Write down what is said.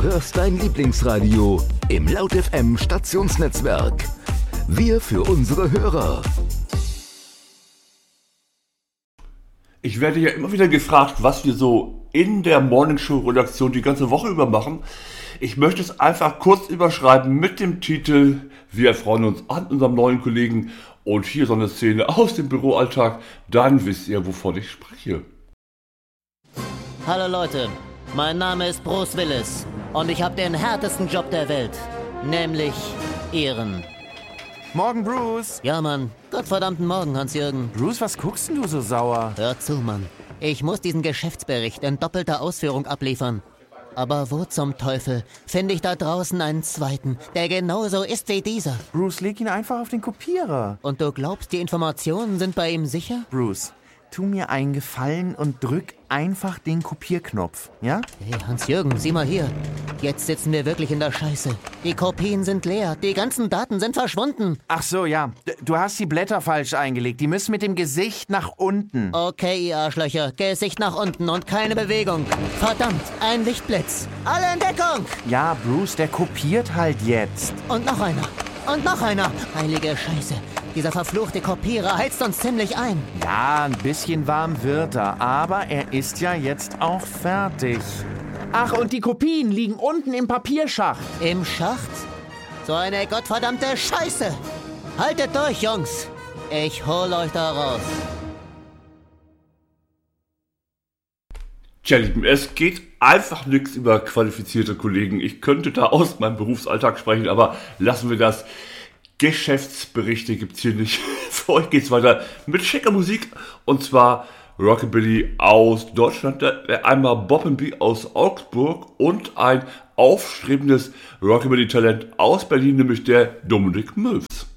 hörst dein Lieblingsradio im Laut FM Stationsnetzwerk. Wir für unsere Hörer. Ich werde ja immer wieder gefragt, was wir so in der Morningshow-Redaktion die ganze Woche über machen. Ich möchte es einfach kurz überschreiben mit dem Titel Wir freuen uns an unserem neuen Kollegen und hier so eine Szene aus dem Büroalltag. Dann wisst ihr, wovon ich spreche. Hallo Leute, mein Name ist Bruce Willis und ich habe den härtesten Job der Welt, nämlich Ehren. Morgen, Bruce. Ja, Mann. Gottverdammten Morgen, Hans-Jürgen. Bruce, was guckst denn du so sauer? Hör zu, Mann. Ich muss diesen Geschäftsbericht in doppelter Ausführung abliefern. Aber wo zum Teufel finde ich da draußen einen zweiten, der genauso ist wie dieser? Bruce, leg ihn einfach auf den Kopierer. Und du glaubst, die Informationen sind bei ihm sicher? Bruce, tu mir einen Gefallen und drück einfach den Kopierknopf, ja? Hey, Hans-Jürgen, sieh mal hier. Jetzt sitzen wir wirklich in der Scheiße. Die Kopien sind leer, die ganzen Daten sind verschwunden. Ach so, ja. Du hast die Blätter falsch eingelegt. Die müssen mit dem Gesicht nach unten. Okay, ihr Arschlöcher. Gesicht nach unten und keine Bewegung. Verdammt, ein Lichtblitz. Alle in Deckung! Ja, Bruce, der kopiert halt jetzt. Und noch einer. Und noch einer. Heilige Scheiße. Dieser verfluchte Kopierer heizt uns ziemlich ein. Ja, ein bisschen warm wird er, aber er ist ja jetzt auch fertig. Ach, und die Kopien liegen unten im Papierschacht. Im Schacht? So eine gottverdammte Scheiße. Haltet durch, Jungs. Ich hol euch da raus. Tja, Lieben, es geht einfach nichts über qualifizierte Kollegen. Ich könnte da aus meinem Berufsalltag sprechen, aber lassen wir das. Geschäftsberichte gibt's hier nicht. Für euch geht's weiter mit schicker Musik und zwar Rockabilly aus Deutschland, einmal Bob & B aus Augsburg und ein aufstrebendes Rockabilly-Talent aus Berlin, nämlich der Dominik Mills.